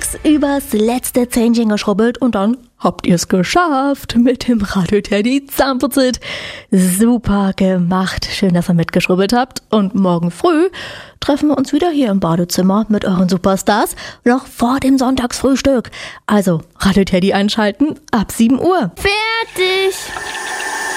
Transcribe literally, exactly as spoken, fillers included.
Tags übers letzte Zähnchen geschrubbelt und dann habt ihr's geschafft mit dem Radio Teddy Zahnputzit. Super gemacht. Schön, dass ihr mitgeschrubbelt habt. Und morgen früh treffen wir uns wieder hier im Badezimmer mit euren Superstars noch vor dem Sonntagsfrühstück. Also Radio Teddy einschalten ab sieben Uhr. Fertig!